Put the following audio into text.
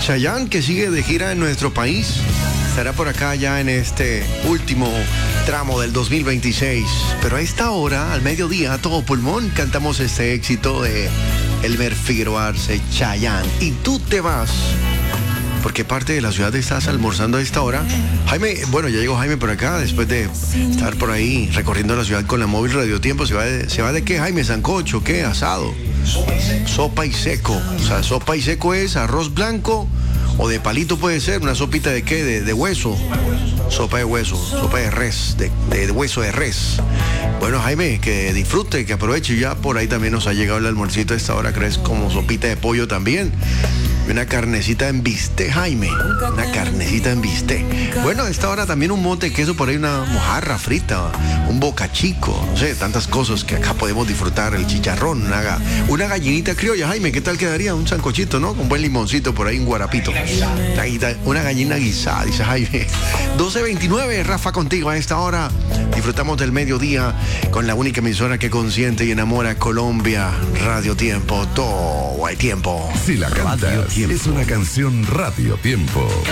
Chayanne, que sigue de gira en nuestro país, estará por acá ya en este último tramo del 2026. Pero a esta hora, al mediodía, a todo pulmón, cantamos este éxito de Elmer Figueroa Arce, Chayanne. Y tú te vas, porque parte de la ciudad estás almorzando a esta hora. Jaime, bueno, ya llegó Jaime por acá, después de estar por ahí recorriendo la ciudad con la móvil Radio Tiempo. ¿Se va de qué, Jaime? ¿Sancocho? ¿Qué? ¿Asado? Sopa y seco. O sea, sopa y seco es arroz blanco o de palito, puede ser. ¿Una sopita de qué? De hueso. Sopa de hueso, sopa de res, de hueso de res. Bueno, Jaime, que disfrute, que aproveche. Ya por ahí también nos ha llegado el almuercito a esta hora, ¿crees? Como sopita de pollo también. Y una carnecita en bistec, Jaime. Una carnecita en bistec. Bueno, a esta hora también un monte de queso, por ahí una mojarra frita, un bocachico, no sé, tantas cosas que acá podemos disfrutar. El chicharrón, una gallinita criolla, Jaime, ¿qué tal quedaría? Un sancochito, ¿no? Con buen limoncito, por ahí un guarapito. Una gallina guisada, dice Jaime. 12:29, Rafa contigo a esta hora. Disfrutamos del mediodía con la única emisora que consiente y enamora a Colombia, Radio Tiempo. Todo hay tiempo. Si la cantas, es una canción Radio Tiempo.